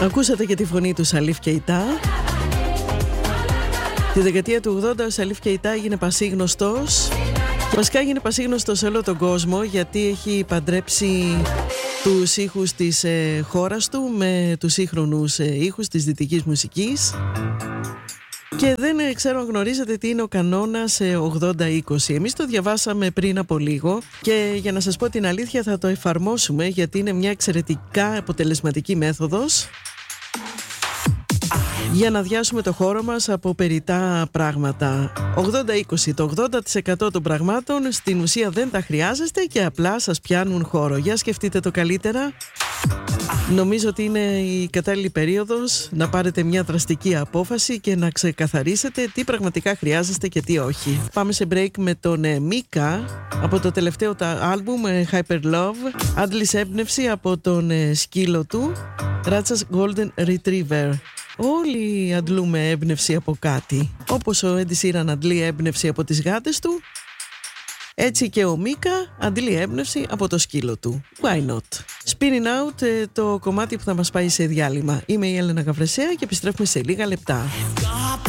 Ακούσατε και τη φωνή του Σαλίφ Κεϊτά. Τη δεκαετία του 80 ο Σαλίφ Κεϊτά έγινε πασίγνωστος. Βασικά έγινε πασίγνωστος σε όλο τον κόσμο, γιατί έχει παντρέψει τους ήχους της χώρας του με τους σύγχρονους ήχους της δυτικής μουσικής. Και δεν ξέρω αν γνωρίζετε τι είναι ο κανόνας 80-20. Εμείς το διαβάσαμε πριν από λίγο και για να σας πω την αλήθεια θα το εφαρμόσουμε, γιατί είναι μια εξαιρετικά αποτελεσματική μέθοδος για να αδειάσουμε το χώρο μας από περιττά πράγματα. 80-20. Το 80% των πραγμάτων στην ουσία δεν τα χρειάζεστε και απλά σας πιάνουν χώρο. Για σκεφτείτε το καλύτερα. Νομίζω ότι είναι η κατάλληλη περίοδος να πάρετε μια δραστική απόφαση και να ξεκαθαρίσετε τι πραγματικά χρειάζεστε και τι όχι. Πάμε σε break με τον Μίκα από το τελευταίο άλμπουμ Hyper Love. Άντλησε έμπνευση από τον σκύλο του, Ράτσας Golden Retriever. Όλοι αντλούμε έμπνευση από κάτι. Όπως ο Έντι Σίραν αντλεί έμπνευση από τις γάτες του, έτσι και ο Μίκα αντλεί έμπνευση από το σκύλο του. Why not? Spinning Out, το κομμάτι που θα μας πάει σε διάλειμμα. Είμαι η Έλενα Γαβρεσέα και επιστρέφουμε σε λίγα λεπτά.